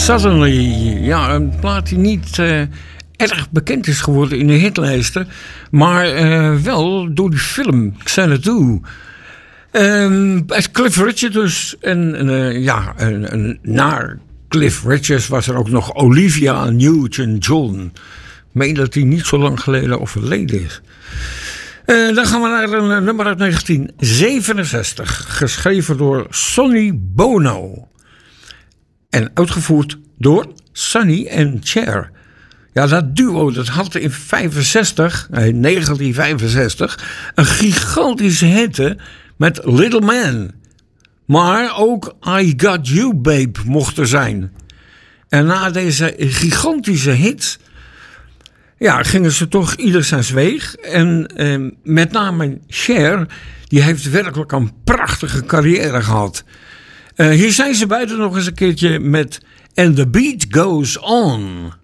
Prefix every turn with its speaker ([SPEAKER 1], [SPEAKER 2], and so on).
[SPEAKER 1] Suddenly. Ja, een plaat die niet erg bekend is geworden in de hitlijsten. Maar wel door die film Xanadu. Cliff Richard dus. En na Cliff Richards was er ook nog Olivia Newton-John. Ik meen dat die niet zo lang geleden overleden is. Dan gaan we naar een nummer uit 1967. Geschreven door Sonny Bono. En uitgevoerd door Sonny en Cher. Ja, dat duo dat had in 1965 een gigantische hitte met Little Man. Maar ook I Got You Babe mocht er zijn. En na deze gigantische hit gingen ze toch ieder zijn weeg. En met name Cher, die heeft werkelijk een prachtige carrière gehad. Hier zijn ze beiden nog eens een keertje met And the Beat Goes On.